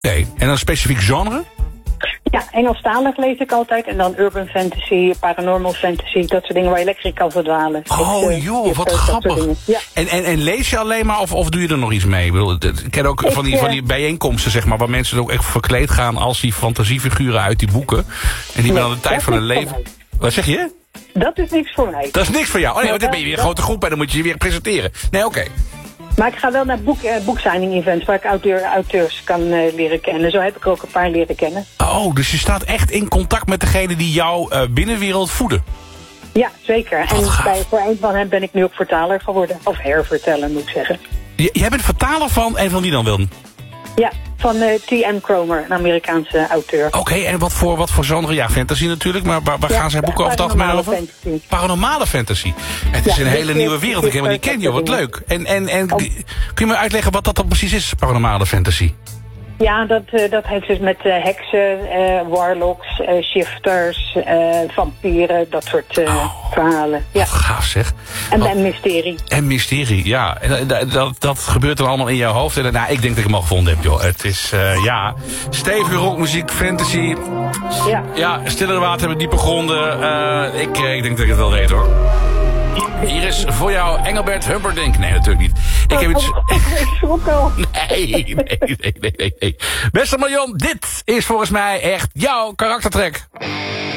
Oké, en een specifiek genre? Ja, Engelstalig lees ik altijd. En dan urban fantasy, paranormal fantasy. Dat soort dingen waar je lekker in kan verdwalen. Oh joh, wat grappig. Ja. En lees je alleen maar of doe je er nog iets mee? Ik bedoel, ik ken ook van die bijeenkomsten, zeg maar, waar mensen ook echt verkleed gaan als die fantasiefiguren uit die boeken. En die dan de tijd van hun leven... Wat zeg je? Dat is niks voor mij. Dat is niks voor jou. Oh nee, want dan ben je weer een grote groep en dan moet je je weer presenteren. Nee, oké. Maar ik ga wel naar boeksigning events waar ik auteurs kan leren kennen. Zo heb ik ook een paar leren kennen. Oh, dus je staat echt in contact met degene die jouw binnenwereld voeden. Ja, zeker. En voor een van hen ben ik nu ook vertaler geworden. Of herverteller, moet ik zeggen. Jij bent vertaler van, en van wie dan wel? Ja, van T.M. Cromer, een Amerikaanse auteur. Oké, en wat voor genre? Ja, fantasy natuurlijk, maar waar gaan zijn boeken over het algemeen over? Fantasy. Paranormale fantasy. Het is een hele nieuwe wereld, ik helemaal niet ken, joh, wat leuk. En kun je me uitleggen wat dat dan precies is, paranormale fantasy? Ja, dat heeft dus met heksen, warlocks, shifters, vampieren, dat soort verhalen. Ja. Wat gaaf zeg. En mysterie. En mysterie, ja. En dat gebeurt dan allemaal in jouw hoofd. En ik denk dat ik hem al gevonden heb, joh. Het is, stevige rockmuziek, fantasy. Ja, stille water met diepe gronden. Ik denk dat ik het wel weet, hoor. Hier is voor jou Engelbert Humperdinck. Nee, natuurlijk niet. Ik heb iets... Ik schrok al. Nee. Beste Marion, dit is volgens mij echt jouw karaktertrek.